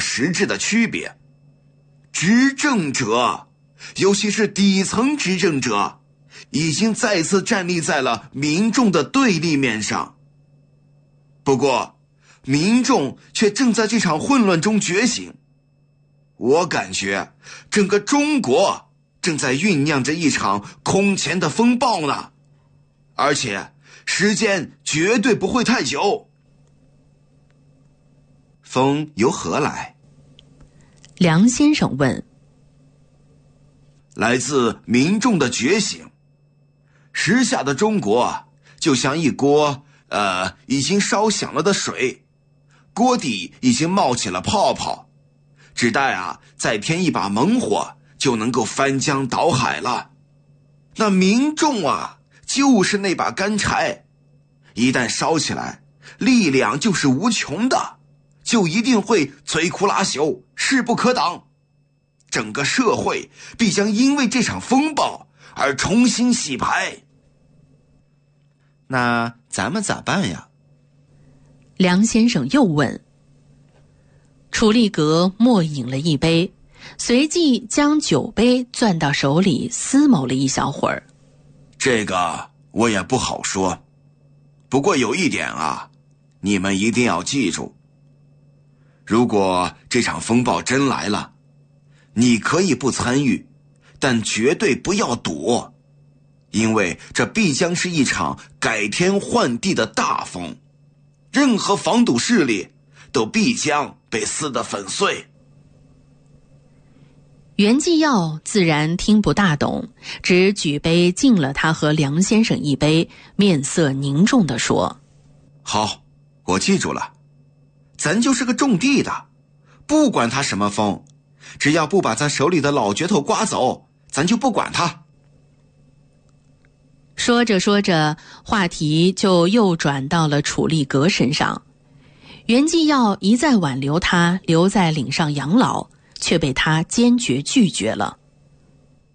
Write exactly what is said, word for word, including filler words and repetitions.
实质的区别。执政者，尤其是底层执政者，已经再次站立在了民众的对立面上。不过，民众却正在这场混乱中觉醒。我感觉整个中国正在酝酿着一场空前的风暴呢，而且时间绝对不会太久。风由何来？ 梁先生问。 来自民众的觉醒。时下的中国就像一锅呃已经烧响了的水，锅底已经冒起了泡泡，只待啊再添一把猛火，就能够翻江倒海了。那民众啊，就是那把干柴，一旦烧起来，力量就是无穷的，就一定会摧枯拉朽，势不可挡。整个社会必将因为这场风暴而重新洗牌。那咱们咋办呀？ 梁先生又问。楚立格默饮了一杯，随即将酒杯攥到手里思谋了一小会儿。 这个我也不好说，不过有一点啊，你们一定要记住，如果这场风暴真来了，你可以不参与，但绝对不要躲，因为这必将是一场改天换地的大风，任何防堵势力都必将被撕得粉碎。 袁继耀自然听不大懂，只举杯敬了他和梁先生一杯，面色凝重地说： 好，我记住了，咱就是个种地的，不管他什么风，只要不把咱手里的老镢头刮走，咱就不管他。 说着说着，话题就又转到了楚立格身上。袁继耀一再挽留他留在岭上养老，却被他坚决拒绝了。